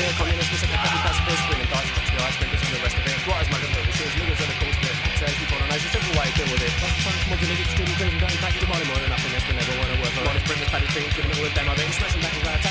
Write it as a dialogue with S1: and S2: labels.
S1: here, communists, we said the happy pacifists, green and dice, the ice drinkers and the rest of it. Right as much as the shit, niggas are the cool spit. So if you put on ice, it's a simple way to deal with it. Like some mods and niggas, streaming cruising, going back to the money more than nothing, that's been never one of worth. Honest Britain's paddy things, giving it all a demo, then smashing back with our